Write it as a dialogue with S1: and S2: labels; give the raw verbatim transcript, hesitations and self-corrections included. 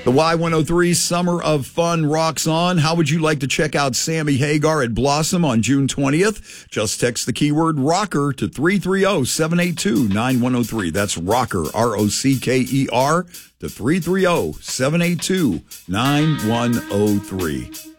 S1: The Y one oh three Summer of Fun rocks on. How would you like to check out Sammy Hagar at Blossom on June twentieth? Just text the keyword rocker to three three zero, seven eight two, nine one zero three. That's rocker, R O C K E R, to three three zero, seven eight two, nine one zero three.